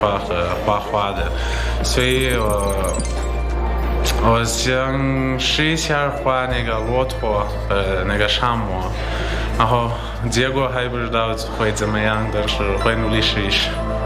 和画画的，所以我想试一下画那个骆驼和那个沙漠，然后结果还不知道会怎么样，但是会努力试一试。